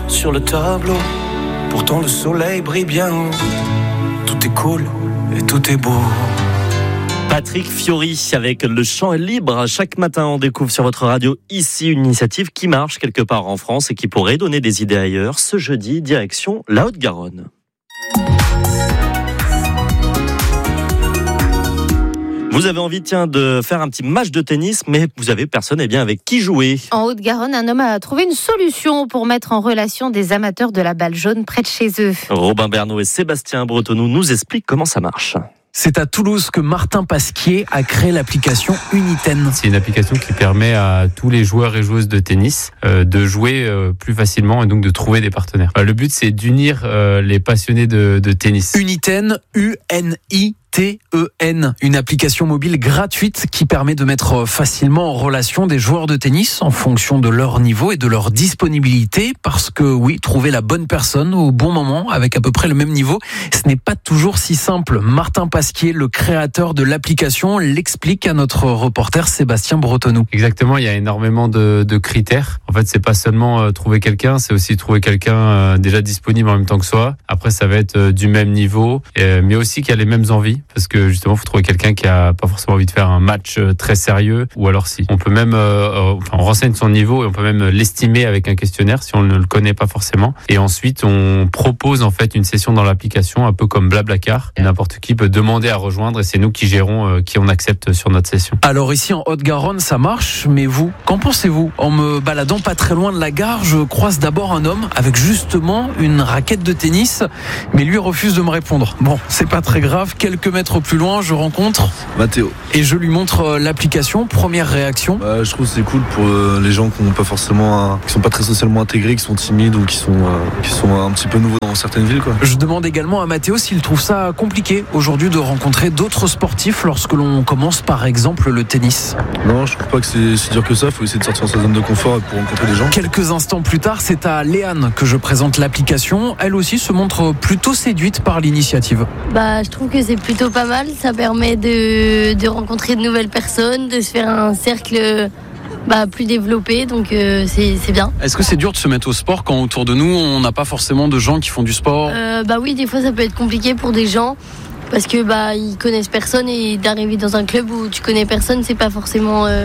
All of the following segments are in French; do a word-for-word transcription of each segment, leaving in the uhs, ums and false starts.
sur le tableau. Pourtant le soleil brille bien haut. Tout est cool et tout est beau. Patrick Fiori avec Le Chant est libre. Chaque matin, on découvre sur votre radio ici une initiative qui marche quelque part en France et qui pourrait donner des idées ailleurs. Ce jeudi, direction la Haute-Garonne. Vous avez envie, tiens, de faire un petit match de tennis, mais vous avez personne, eh bien, avec qui jouer. En Haute-Garonne, un homme a trouvé une solution pour mettre en relation des amateurs de la balle jaune près de chez eux. Robin Bernot et Sébastien Bretonneau nous expliquent comment ça marche. C'est à Toulouse que Martin Pasquier a créé l'application Uniten. C'est une application qui permet à tous les joueurs et joueuses de tennis euh, de jouer euh, plus facilement et donc de trouver des partenaires. Euh, le but, c'est d'unir euh, les passionnés de, de tennis. Uniten, U N I T E N, une application mobile gratuite qui permet de mettre facilement en relation des joueurs de tennis en fonction de leur niveau et de leur disponibilité, parce que oui, trouver la bonne personne au bon moment avec à peu près le même niveau, ce n'est pas toujours si simple. Martin Pasquier, le créateur de l'application, l'explique à notre reporter Sébastien Bretonneau. Exactement, il y a énormément de, de critères. En fait, c'est pas seulement euh, trouver quelqu'un, c'est aussi trouver quelqu'un euh, déjà disponible en même temps que soi. Après, ça va être euh, du même niveau, euh, mais aussi qui a les mêmes envies. Parce que justement, il faut trouver quelqu'un qui a pas forcément envie de faire un match très sérieux, ou alors si. On peut même, euh, enfin, on renseigne son niveau et on peut même l'estimer avec un questionnaire si on ne le connaît pas forcément. Et ensuite, on propose en fait une session dans l'application, un peu comme Blablacar. N'importe qui peut demander à rejoindre et c'est nous qui gérons euh, qui on accepte sur notre session. Alors ici en Haute-Garonne, ça marche, mais vous, qu'en pensez-vous ? En me baladant pas très loin de la gare, je croise d'abord un homme avec justement une raquette de tennis, mais lui refuse de me répondre. Bon, c'est pas très grave, quelques mètres plus loin, je rencontre Mathéo et je lui montre l'application. Première réaction. Bah, je trouve que c'est cool pour euh, les gens qui n'ont pas forcément, un, qui sont pas très socialement intégrés, qui sont timides ou qui sont, euh, qui sont un petit peu nouveaux dans certaines villes, quoi. Je demande également à Mathéo s'il trouve ça compliqué aujourd'hui de rencontrer d'autres sportifs lorsque l'on commence par exemple le tennis. Non, je trouve pas que c'est si dur que ça. Il faut essayer de sortir de sa zone de confort pour rencontrer des gens. Quelques instants plus tard, c'est à Léane que je présente l'application. Elle aussi se montre plutôt séduite par l'initiative. Bah, je trouve que c'est plutôt pas mal. Ça permet de, de rencontrer de nouvelles personnes, de se faire un cercle bah, plus développé, donc euh, c'est, c'est bien. Est-ce que c'est dur de se mettre au sport quand autour de nous, on n'a pas forcément de gens qui font du sport ? euh, Bah oui, des fois ça peut être compliqué pour des gens, parce que bah, ils connaissent personne et d'arriver dans un club où tu connais personne, c'est pas forcément... Euh,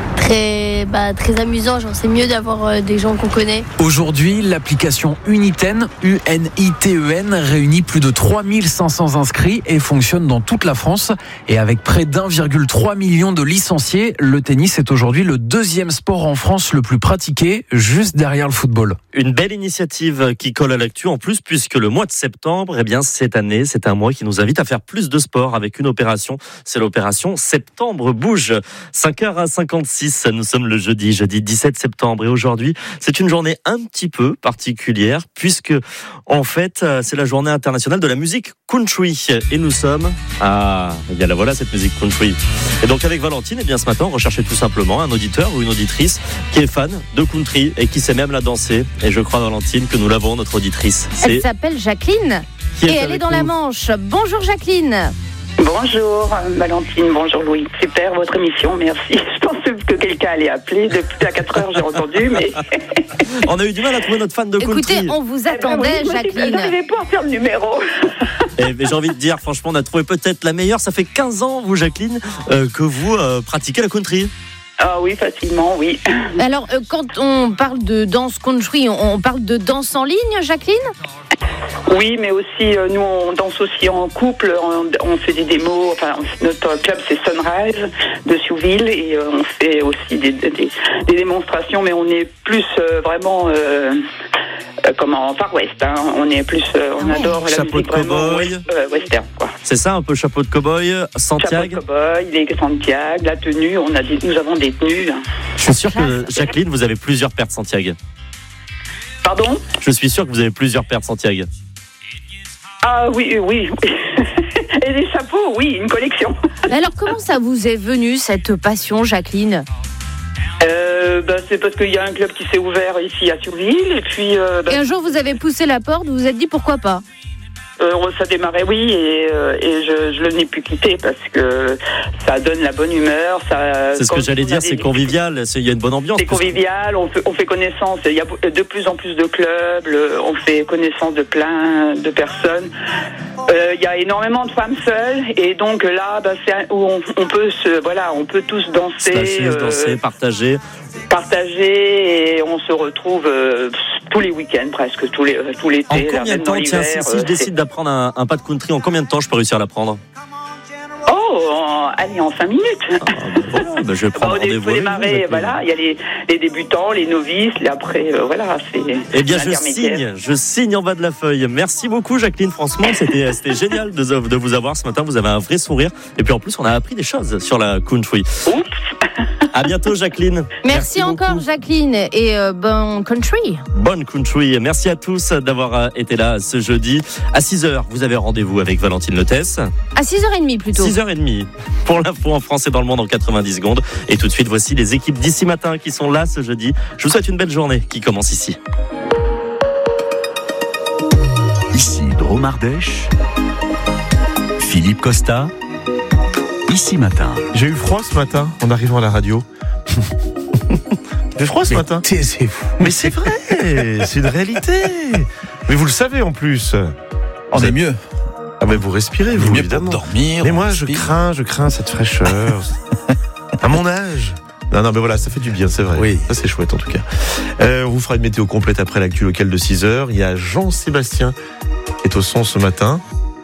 Très, bah, très amusant, genre c'est mieux d'avoir euh, des gens qu'on connaît. Aujourd'hui, l'application Uniten, U N I T E N, réunit plus de trois mille cinq cents inscrits et fonctionne dans toute la France. Et avec près d'un virgule trois million de licenciés, le tennis est aujourd'hui le deuxième sport en France le plus pratiqué, juste derrière le football. Une belle initiative qui colle à l'actu en plus, puisque le mois de septembre, eh bien, cette année, c'est un mois qui nous invite à faire plus de sport avec une opération. C'est l'opération Septembre Bouge. cinq heures cinquante-six. Nous sommes le jeudi, jeudi dix-sept septembre. Et aujourd'hui, c'est une journée un petit peu particulière puisque, en fait, c'est la journée internationale de la musique country. Et nous sommes... Ah, eh bien la voilà, cette musique country. Et donc, avec Valentine, eh bien, ce matin, on recherchait tout simplement un auditeur ou une auditrice qui est fan de country et qui sait même la danser. Et je crois, Valentine, que nous l'avons, notre auditrice. C'est... Elle s'appelle Jacqueline et elle est dans nous. La Manche. Bonjour Jacqueline. Bonjour Valentine, bonjour Louis. Super votre émission, merci. Je pensais que quelqu'un allait appeler. Depuis à quatre heures, j'ai entendu, mais... On a eu du mal à trouver notre fan de country. Écoutez, on vous attendait, eh ben oui, Jacqueline. Je n'arrivais pas à faire le numéro. Et j'ai envie de dire, franchement, on a trouvé peut-être la meilleure. Ça fait quinze ans, vous Jacqueline, euh, que vous euh, pratiquez la country. Ah oui, facilement, oui. Alors, euh, quand on parle de danse country, on, on parle de danse en ligne, Jacqueline ? Oui, mais aussi, euh, nous, on danse aussi en couple, on, on fait des démos, enfin, notre club, c'est Sunrise de Siouville, et euh, on fait aussi des, des, des démonstrations, mais on est plus euh, vraiment... Euh, Euh, comment, Far West, hein. On est plus, euh, on adore la chapeau musique de cow-boy. west, euh, western, quoi. C'est ça, un peu chapeau de cow-boy, Santiago. Chapeau de cow-boy, les Santiago, la tenue, on a des, nous avons des tenues. Je suis sûr que, Jacqueline, vous avez plusieurs paires de Santiago. Pardon ? Je suis sûr que vous avez plusieurs paires de Santiago. Ah oui, oui, oui. Et des chapeaux, oui, une collection. Alors, comment ça vous est venu, cette passion, Jacqueline ? Euh, bah, c'est parce qu'il y a un club qui s'est ouvert ici à Siouville et puis. Euh, bah, et un jour vous avez poussé la porte, vous vous êtes dit pourquoi pas ? euh, ça démarrait, oui, et, euh, et je, je le n'ai plus quitté parce que ça donne la bonne humeur. Ça, c'est ce que j'allais dire, c'est convivial, il y a une bonne ambiance. C'est convivial, on fait, on fait connaissance, il y a de plus en plus de clubs, le, on fait connaissance de plein de personnes. Euh, il y a énormément de femmes seules, et donc là, bah, c'est où on, on peut se, voilà, on peut tous danser, Stasser, euh, danser, partager. Partager, et on se retrouve euh, tous les week-ends, presque tous les, tout l'été. En combien de temps, tiens, si, si je décide d'apprendre un, un pas de country, en combien de temps je peux réussir à l'apprendre? Oh, en, allez, en cinq minutes. Ah, bah voilà, bah je vais prendre bah, il faut démarrer, voilà, il y a les, les débutants, les novices, et après, euh, voilà, c'est. Eh bien, je signe, je signe en bas de la feuille. Merci beaucoup, Jacqueline. Franchement, c'était, c'était génial de, de vous avoir ce matin. Vous avez un vrai sourire. Et puis en plus, on a appris des choses sur la country. Oups. À bientôt, Jacqueline. Merci, Merci encore, beaucoup. Jacqueline, et euh, bon country. Bonne country. Merci à tous d'avoir été là ce jeudi. À six heures, vous avez rendez-vous avec Valentine Lotès. À six heures trente plutôt. six heures trente pour l'info en France et dans le monde en quatre-vingt-dix secondes. Et tout de suite, voici les équipes d'ici matin qui sont là ce jeudi. Je vous souhaite une belle journée qui commence ici. Ici Drôme Ardèche, Philippe Costa. Ici matin. J'ai eu froid ce matin en arrivant à la radio. J'ai eu froid ce mais matin. C'est fou. Mais c'est vrai, c'est une réalité. Mais vous le savez en plus. On est mieux. Ah mais vous respirez, vous, mieux évidemment. Pour dormir. Mais moi, je crains, je crains cette fraîcheur. À mon âge. Non, non, mais voilà, ça fait du bien, c'est vrai. Oui. Ça, c'est chouette, en tout cas. Euh, on vous fera une météo complète après l'actu locale de six heures. Il y a Jean-Sébastien qui est au son ce matin.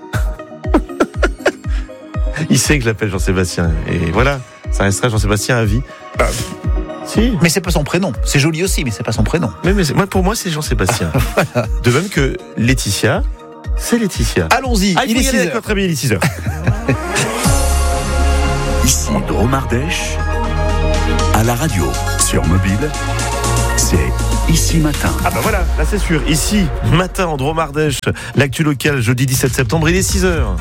Il sait que je l'appelle Jean-Sébastien. Et voilà, ça restera Jean-Sébastien à vie. Ah. Si. Mais c'est pas son prénom. C'est joli aussi, mais c'est pas son prénom. Mais, mais moi, pour moi, c'est Jean-Sébastien. Voilà. De même que Laetitia, c'est Laetitia. Allons-y, ah, il, il est six heures. Très bien, il est six heures. Ici Drôme Ardèche, à la radio, sur mobile, c'est Ici Matin. Ah bah voilà, là c'est sûr. Ici, matin en Drôme Ardèche, l'actu locale, jeudi dix-sept septembre, il est six heures.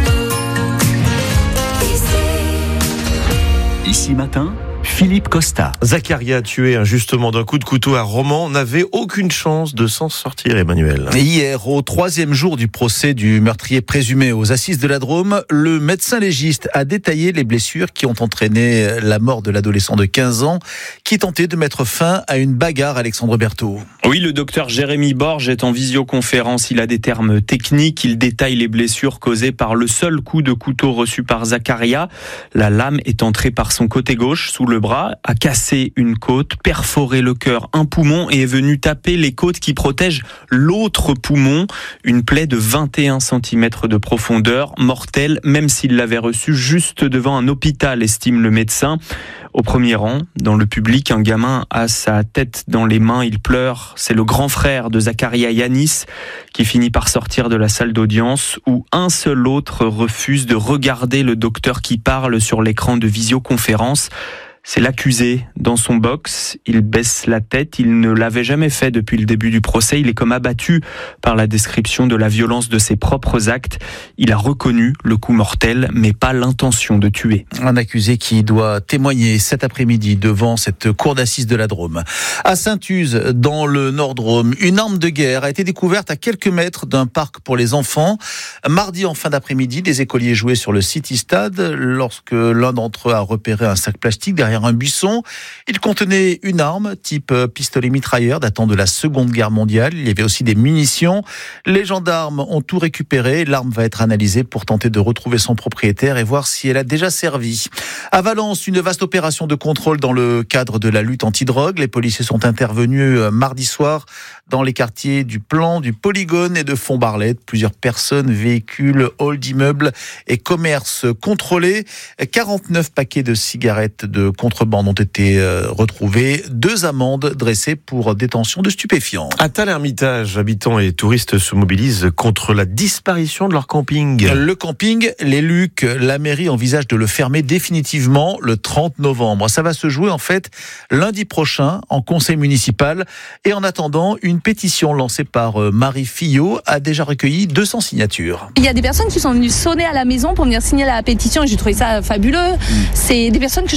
Ici Matin, Philippe Costa. Zacharia, tué injustement d'un coup de couteau à Romans, n'avait aucune chance de s'en sortir, Emmanuel. Hier, au troisième jour du procès du meurtrier présumé aux assises de la Drôme, le médecin légiste a détaillé les blessures qui ont entraîné la mort de l'adolescent de quinze ans qui tentait de mettre fin à une bagarre. Alexandre Berthaud. Oui, le docteur Jérémy Borges est en visioconférence. Il a des termes techniques. Il détaille les blessures causées par le seul coup de couteau reçu par Zacharia. La lame est entrée par son côté gauche, sous le bras, a cassé une côte, perforé le cœur, un poumon et est venu taper les côtes qui protègent l'autre poumon. Une plaie de vingt et un centimètres de profondeur, mortelle, même s'il l'avait reçue juste devant un hôpital, estime le médecin. Au premier rang, dans le public, un gamin a sa tête dans les mains, il pleure. C'est le grand frère de Zacharia, Yanis, qui finit par sortir de la salle d'audience où un seul autre refuse de regarder le docteur qui parle sur l'écran de visioconférence. C'est l'accusé dans son box. Il baisse la tête. Il ne l'avait jamais fait depuis le début du procès. Il est comme abattu par la description de la violence de ses propres actes. Il a reconnu le coup mortel, mais pas l'intention de tuer. Un accusé qui doit témoigner cet après-midi devant cette cour d'assises de la Drôme. À Saint-Use, dans le Nord-Drôme, une arme de guerre a été découverte à quelques mètres d'un parc pour les enfants. Mardi en fin d'après-midi, des écoliers jouaient sur le City Stade lorsque l'un d'entre eux a repéré un sac plastique derrière un buisson. Il contenait une arme type pistolet mitrailleur datant de la Seconde Guerre mondiale. Il y avait aussi des munitions. Les gendarmes ont tout récupéré. L'arme va être analysée pour tenter de retrouver son propriétaire et voir si elle a déjà servi. À Valence, une vaste opération de contrôle dans le cadre de la lutte anti-drogue. Les policiers sont intervenus mardi soir dans les quartiers du Plan, du Polygone et de Font-Barlette. Plusieurs personnes, véhicules, halls d'immeubles et commerces contrôlés. quarante-neuf paquets de cigarettes de contrebande ont été retrouvés. Deux amendes dressées pour détention de stupéfiants. À Tal-Hermitage, habitants et touristes se mobilisent contre la disparition de leur camping. Le camping, les Lucs, la mairie envisage de le fermer définitivement le trente novembre. Ça va se jouer en fait lundi prochain en conseil municipal. Et en attendant, une pétition lancée par Marie Fillot a déjà recueilli deux cents signatures. Il y a des personnes qui sont venues sonner à la maison pour venir signer la pétition et j'ai trouvé ça fabuleux. Mmh. C'est des personnes que j'avais jamais vues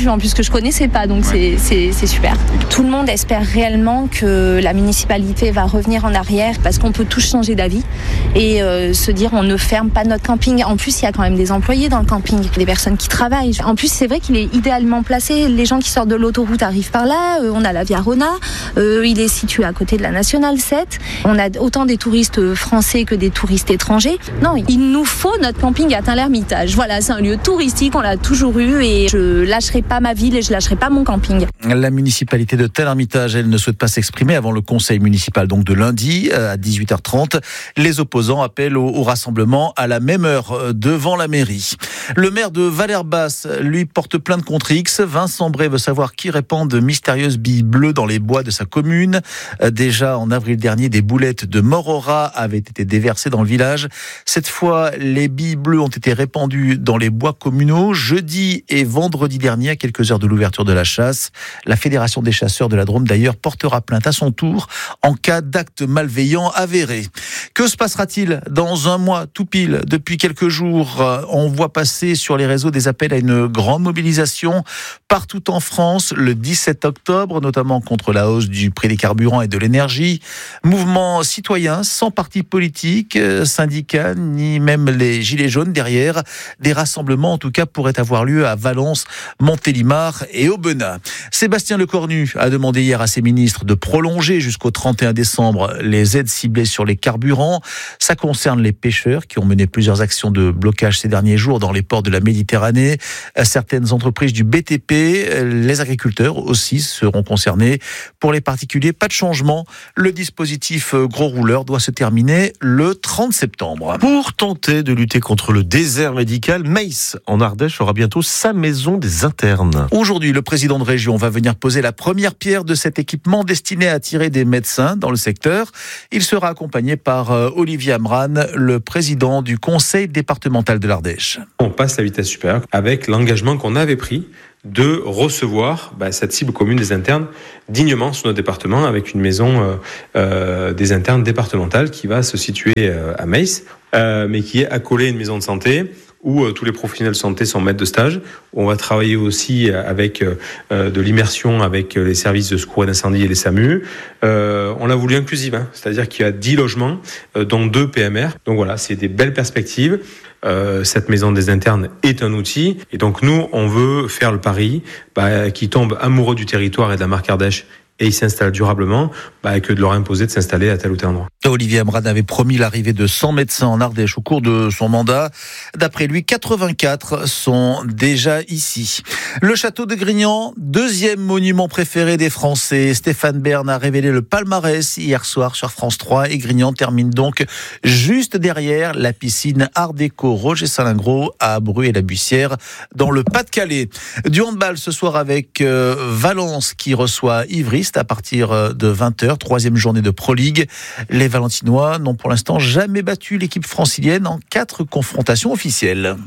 vue en plus que je connaissais pas, donc ouais. c'est, c'est, c'est super. Tout le monde espère réellement que la municipalité va revenir en arrière parce qu'on peut tous changer d'avis et euh, se dire on ne ferme pas notre camping. En plus, il y a quand même des employés dans le camping, des personnes qui travaillent. En plus, c'est vrai qu'il est idéalement placé. Les gens qui sortent de l'autoroute arrivent par là. Euh, on a la Via Rona. Euh, il est situé à côté de la Nationale sept. On a autant des touristes français que des touristes étrangers. Non, il nous faut notre camping à Tain-l'Hermitage. Voilà, c'est un lieu touristique, on l'a toujours eu et je lâcherai pas ma ville et je lâcherai pas mon camping. La municipalité de Tain-l'Hermitage, elle ne souhaite pas s'exprimer avant le conseil municipal donc de lundi à dix-huit heures trente. Les opposants appellent au, au rassemblement à la même heure devant la mairie. Le maire de Valleyre-Basse, lui, porte plainte contre X. Vincent Bray veut savoir qui répand de mystérieuses billes bleues dans les bois de sa commune. Déjà en avril dernier, des boulettes de Morora avaient été déversées dans le village. Cette fois, les billes bleues ont été répandues dans les bois communaux jeudi et vendredi dernier, à quelques heures de l'ouverture de la chasse. La Fédération des chasseurs de la Drôme, d'ailleurs, portera plainte à son tour en cas d'acte malveillant avéré. Que se passera-t-il dans un mois tout pile? Depuis quelques jours, on voit passer sur les réseaux des appels à une grande mobilisation partout en France le dix-sept octobre, notamment contre la hausse du prix des carburants et de l'énergie. Mouvement citoyen sans parti politique, syndicat, ni même les gilets jaunes derrière. Des rassemblements, en tout cas, pourraient avoir lieu à Valence, Montélimar et Aubenas. Sébastien Lecornu a demandé hier à ses ministres de prolonger jusqu'au trente et un décembre les aides ciblées sur les carburants. Ça concerne les pêcheurs qui ont mené plusieurs actions de blocage ces derniers jours dans les ports de la Méditerranée. Certaines entreprises du B T P, les agriculteurs aussi seront concernés. Pour les particuliers, pas de changement. Le dispositif gros rouleur doit se terminer le trente septembre. Pour tenter de lutter contre le désert médical, Mace en Ardèche aura bientôt sa maison des internes. Aujourd'hui, le président de région va venir poser la première pierre de cet équipement destiné à attirer des médecins dans le secteur. Il sera accompagné par Olivier Amran, le président du conseil départemental de l'Ardèche. On passe la vitesse supérieure avec l'engagement qu'on avait pris de recevoir bah, cette cible commune des internes dignement sur notre département avec une maison euh, euh, des internes départementale qui va se situer euh, à Mace, euh, mais qui est accolée à une maison de santé où euh, tous les professionnels de santé sont maîtres de stage. On va travailler aussi avec euh, de l'immersion avec les services de secours et d'incendie et les SAMU. Euh, on l'a voulu inclusive, hein, c'est-à-dire qu'il y a dix logements, euh, dont deux P M R. Donc voilà, c'est des belles perspectives. Euh, cette maison des internes est un outil. Et donc nous, on veut faire le pari bah, qui tombe amoureux du territoire et de la marque Ardèche et il s'installe durablement, bah, que de leur imposer de s'installer à tel ou tel endroit. Olivier Amran avait promis l'arrivée de cent médecins en Ardèche au cours de son mandat. D'après lui, quatre-vingt-quatre sont déjà ici. Le château de Grignan, deuxième monument préféré des Français. Stéphane Bern a révélé le palmarès hier soir sur France trois et Grignan termine donc juste derrière la piscine Art déco Roger Salingro à Bruay-la-Bussière dans le Pas-de-Calais. Du handball ce soir avec euh, Valence qui reçoit Ivry à partir de vingt heures, troisième journée de Pro League. Les Valentinois n'ont pour l'instant jamais battu l'équipe francilienne en quatre confrontations officielles.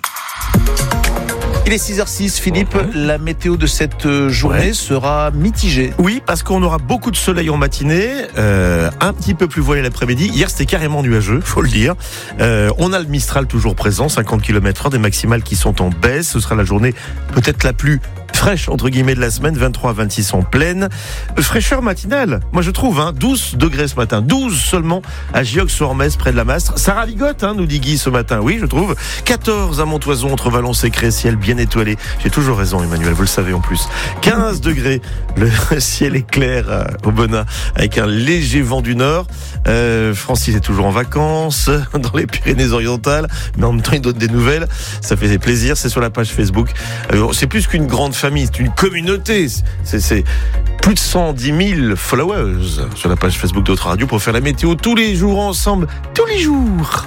Il est six heures six, Philippe, la météo de cette journée ouais. sera mitigée. Oui, parce qu'on aura beaucoup de soleil en matinée, euh, un petit peu plus voilé l'après-midi. Hier, c'était carrément nuageux, faut le dire. Euh, on a le Mistral toujours présent, cinquante kilomètres heure, des maximales qui sont en baisse. Ce sera la journée peut-être la plus fraîche, entre guillemets, de la semaine, vingt-trois à vingt-six en pleine. Fraîcheur matinale, moi je trouve, hein, douze degrés ce matin, douze seulement à Giox-sur-Metz, près de la Mastre. Ça ravigote, hein, nous dit Guy ce matin, oui, je trouve. quatorze à Montoison, entre Valence et Cré, ciel bien étoilé. J'ai toujours raison, Emmanuel, vous le savez en plus. quinze degrés, le ciel est clair euh, au Benin, avec un léger vent du nord. Euh, Francis est toujours en vacances, dans les Pyrénées-Orientales, mais en même temps il donne des nouvelles. Ça fait plaisir, c'est sur la page Facebook. Euh, c'est plus qu'une grande famille, c'est une communauté. C'est, c'est plus de cent dix mille followers sur la page Facebook d'Autre Radio pour faire la météo tous les jours ensemble, tous les jours.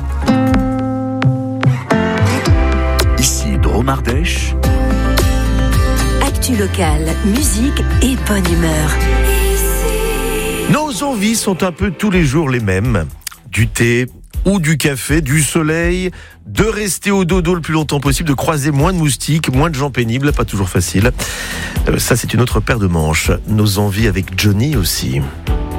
Ici Drôme Ardèche. Actu locale, musique et bonne humeur. Nos envies sont un peu tous les jours les mêmes. Du thé ou du café, du soleil, de rester au dodo le plus longtemps possible, de croiser moins de moustiques, moins de gens pénibles, pas toujours facile. Euh, ça, c'est une autre paire de manches. Nos envies avec Johnny aussi.